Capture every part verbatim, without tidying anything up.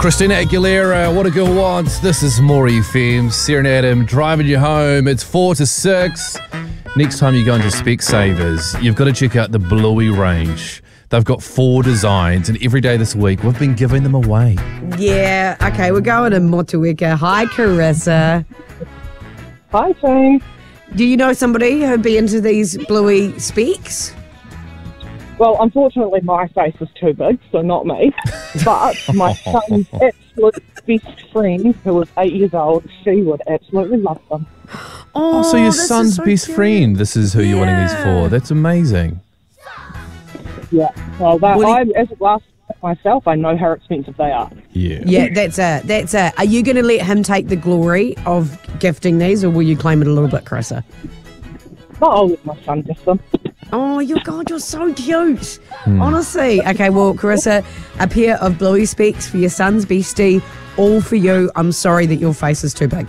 Christina Aguilera, What a Girl Wants. This is Maury F M. Sarah and Adam driving you home. It's four to six. Next time you go into Specsavers, you've got to check out the Bluey range. They've got four designs, and every day this week we've been giving them away. Yeah, okay, we're going to Motueka. Hi, Carissa. Hi, team. Do you know somebody who'd be into these Bluey Speaks? Well, unfortunately, my face is too big, so not me. But my son's absolute best friend, who was eight years old, she would absolutely love them. Oh, Oh, so your this is son's so best cute. friend, this is who you're wanting these Yeah. for. That's amazing. Yeah. Well, that, Will he- I, as a glass myself, I know how expensive they are. Yeah. Yeah, that's it. That's it. Are you going to let him take the glory of gifting these, or will you claim it a little bit, Carissa? But I'll let my son gift them. Oh, you God, you're so cute. Honestly. Okay, well, Carissa, a pair of Bluey Speaks for your son's bestie, all for you. I'm sorry that your face is too big.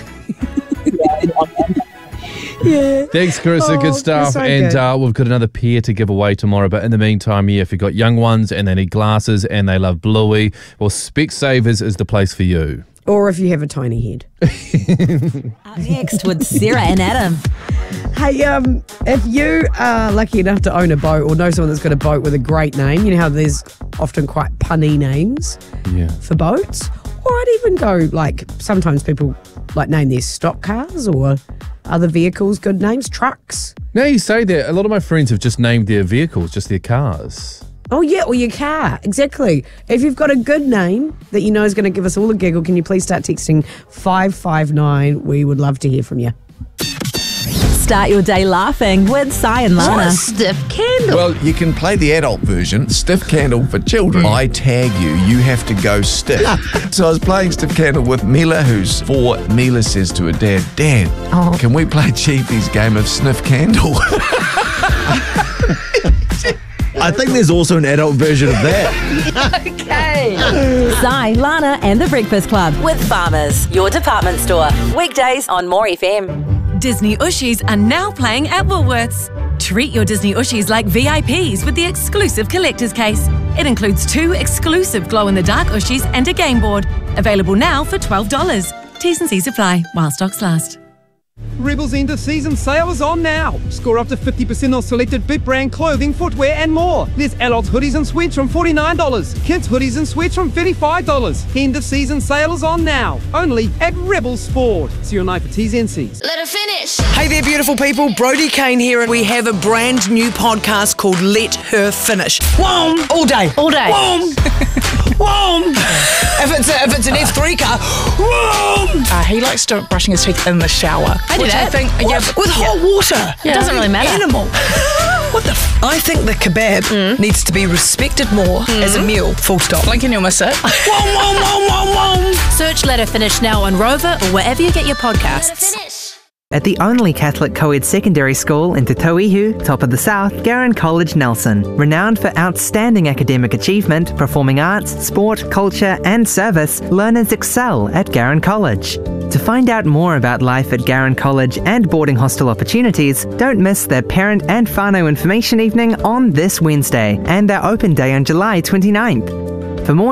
Yeah. Thanks, Carissa. Oh, good you're stuff. so and good. uh, we've got another pair to give away tomorrow. But in the meantime, yeah, if you've got young ones and they need glasses and they love Bluey, well, Specsavers is the place for you. Or if you have a tiny head. Up next with Sarah and Adam. Hey, um, if you are lucky enough to own a boat or know someone that's got a boat with a great name, you know how there's often quite punny names Yeah. for boats? Or I'd even go, like, sometimes people like name their stock cars or other vehicles good names, trucks. Now you say that, a lot of my friends have just named their vehicles, just their cars. Oh, yeah, or your car. Exactly. If you've got a good name that you know is going to give us all a giggle, can you please start texting five five nine? We would love to hear from you. Start your day laughing with Sai and Lana. Stiff candle. Well, you can play the adult version, Stiff Candle for children. I tag you, you have to go stiff. So I was playing Stiff Candle with Mila, who's four. Mila says to her dad, Dad, Oh. can we play Cheapy's game of Sniff Candle? I think there's also an adult version of that. Sai, Lana and the Breakfast Club with Farmers, your department store. Weekdays on More F M. Disney Ushies are now playing at Woolworths. Treat your Disney Ushies like V I Ps with the exclusive collector's case. It includes two exclusive glow-in-the-dark Ushies and a game board. Available now for twelve dollars. T's and C's apply while stocks last. Rebel's end of season sale is on now. Score up to fifty percent off selected Bit brand clothing, footwear and more. There's adults hoodies and sweats from forty-nine dollars. Kids hoodies and sweats from thirty-five dollars. End of season sale is on now. Only at Rebel Sport. See your night for T's and C's. Let her finish. Hey there, beautiful people. Brody Kane here, and we have a brand new podcast called Let Her Finish. Whoom! All day. All day. Whoom! Whoom! If it's, a, if it's an F three car, whoom! Uh, he likes to brushing his teeth in the shower. I do which that. I think, What? yeah, but- With yeah. hot water. It doesn't really matter. Animal. What the f- I think the kebab needs to be respected more as a meal. Full stop. Blink and you'll miss it. Whoom, whoom, whoom, whoom, whoom. Search Let Her Finish now on Rover or wherever you get your Let her podcasts. finish. At the only Catholic co-ed secondary school in Te Tauihu, top of the south, Garran College Nelson. Renowned for outstanding academic achievement, performing arts, sport, culture and service, learners excel at Garran College. To find out more about life at Garran College and boarding hostel opportunities, don't miss their parent and whānau information evening on this Wednesday and their open day on July twenty-ninth. For more